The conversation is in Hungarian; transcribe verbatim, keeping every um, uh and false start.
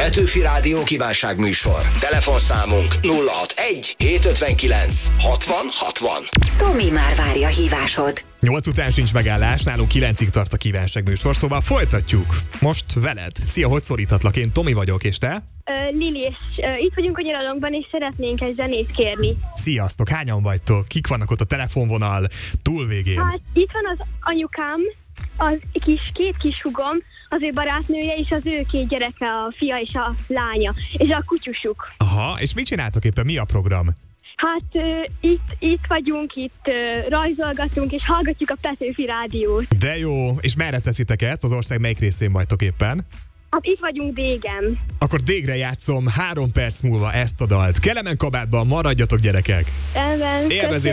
Petőfi Rádió kívánságműsor. Telefonszámunk nulla hatvanegy hétszázötvenkilenc hatvan hatvan. Tomi már várja a hívásod. Nyolc után sincs megállás, nálunk kilencig tart a kívánságműsor, szóval folytatjuk. Most veled. Szia, hogy szoríthatlak? Én Tomi vagyok, és te? Uh, Lili, és uh, itt vagyunk a nyaralónkban, és szeretnénk egy zenét kérni. Sziasztok, hányan vagytok? Kik vannak ott a telefonvonal túl végén? Hát itt van az anyukám, az kis, két kis hugom, az ő barátnője, és az ő két gyereke, a fia és a lánya, és a kutyusuk. Aha, és mit csináltok éppen? Mi a program? Hát uh, itt, itt vagyunk, itt uh, rajzolgatunk, és hallgatjuk a Petőfi Rádiót. De jó, és merre teszitek ezt? Az ország melyik részén vagytok éppen? Hát itt vagyunk Dégen. Akkor Dégre játszom három perc múlva ezt a dalt. Kelemen kabátban maradjatok, gyerekek! Elven, Élvezétek